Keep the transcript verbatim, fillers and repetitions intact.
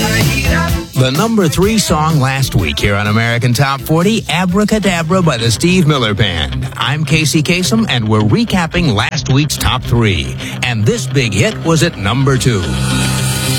The number three song last week here on American Top forty, Abracadabra by the Steve Miller Band. I'm Casey Kasem, and we're recapping last week's top three. And this big hit was at number two.